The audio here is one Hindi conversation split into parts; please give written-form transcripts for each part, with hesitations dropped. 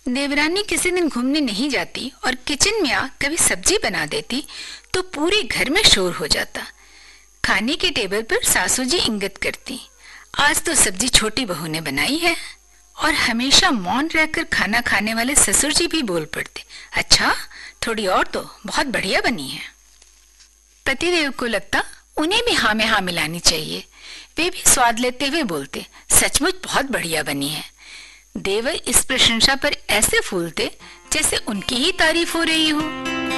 देवरानी किसी दिन घूमने नहीं जाती और किचन में आ कभी सब्जी बना देती तो पूरे घर में शोर हो जाता। खाने के टेबल पर सासू जी इंगित करती, आज तो सब्जी छोटी बहू ने बनाई है। और हमेशा मौन रहकर खाना खाने वाले ससुर जी भी बोल पड़ते, अच्छा थोड़ी और तो बहुत बढ़िया बनी है। पतिदेव को लगता उन्हें भी हाँ में हाँ मिलानी चाहिए। वे भी स्वाद लेते हुए बोलते, सचमुच बहुत बढ़िया बनी है। देवर इस प्रशंसा पर ऐसे फूलते जैसे उनकी ही तारीफ हो रही हो।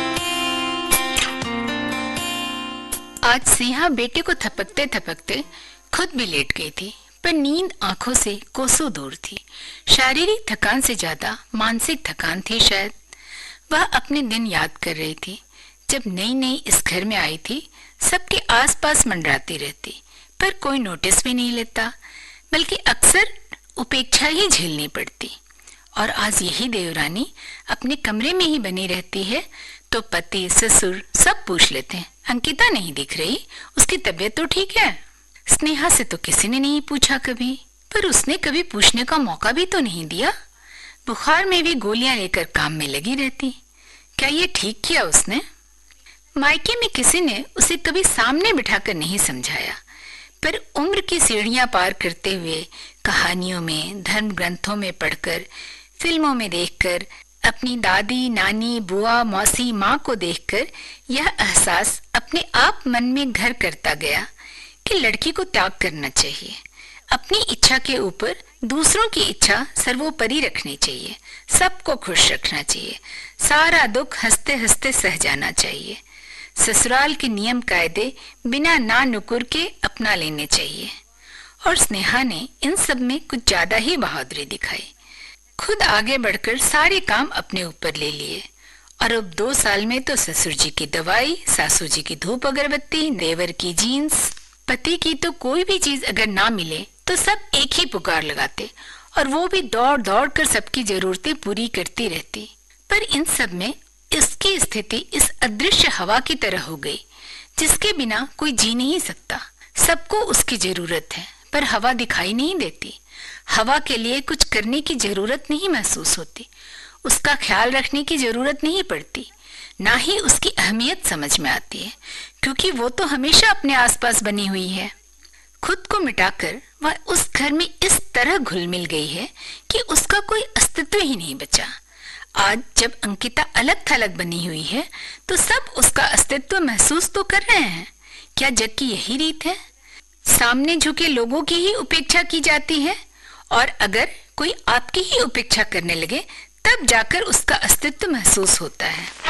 आज स्नेहा बेटे को थपकते थपकते खुद भी लेट गई थी, पर नींद आंखों से कोसों दूर थी। शारीरिक थकान से ज्यादा मानसिक थकान थी शायद। वह अपने दिन याद कर रही थी, जब नई नई इस घर में आई थी। सबके आसपास मंडराती रहती, पर कोई नोटिस भी नहीं लेता, बल्कि अक्सर उपेक्षा ही झेलनी पड़ती। और आज यही देवरानी अपने कमरे में ही बनी रहती है तो पति ससुर सब पूछ लेते हैं, अंकिता नहीं दिख रही, उसकी तबीयत तो ठीक है। स्नेहा से तो किसी ने नहीं पूछा कभी, पर उसने कभी पूछने का मौका भी तो नहीं दिया। बुखार में भी गोलियां लेकर काम में लगी रहती। क्या ये ठीक किया उसने? मायके में किसी ने उसे कभी सामने बिठाकर नहीं समझाया, पर उम्र की सीढ़ियां पार करते हुए कहानियों में, धर्म ग्रंथों में पढ़कर, फिल्मों में देखकर, अपनी दादी नानी बुआ मौसी माँ को देखकर यह एहसास अपने आप मन में घर करता गया कि लड़की को त्याग करना चाहिए। अपनी इच्छा के ऊपर दूसरों की इच्छा सर्वोपरि रखनी चाहिए। सबको खुश रखना चाहिए। सारा दुख हंसते हंसते सह जाना चाहिए। ससुराल के नियम कायदे बिना ना नुकुर के अपना लेने चाहिए। और स्नेहा ने इन सब में कुछ ज्यादा ही बहादुरी दिखाई। खुद आगे बढ़कर सारे काम अपने ऊपर ले लिए। और अब 2 साल में तो ससुर जी की दवाई, सासू जी की धूप अगरबत्ती, देवर की जीन्स, पति की तो कोई भी चीज अगर ना मिले तो सब एक ही पुकार लगाते, और वो भी दौड़ दौड़ कर सबकी जरूरतें पूरी करती रहती। पर इन सब में इसकी स्थिति इस अदृश्य हवा की तरह हो गई, जिसके बिना कोई जी नहीं सकता। सबको उसकी जरूरत है, पर हवा दिखाई नहीं देती। हवा के लिए कुछ करने की जरूरत नहीं महसूस होती, उसका ख्याल रखने की जरूरत नहीं पड़ती, ना ही उसकी अहमियत समझ में आती है, क्योंकि वो तो हमेशा अपने आसपास बनी हुई है। खुद को मिटाकर वह उस घर में इस तरह घुल मिल गई है कि उसका कोई अस्तित्व ही नहीं बचा। आज जब अंकिता अलग थलग बनी हुई है तो सब उसका अस्तित्व महसूस तो कर रहे हैं। क्या जग की यही रीत है? सामने झुके लोगों की ही उपेक्षा की जाती है, और अगर कोई आपकी ही उपेक्षा करने लगे तब जाकर उसका अस्तित्व महसूस होता है।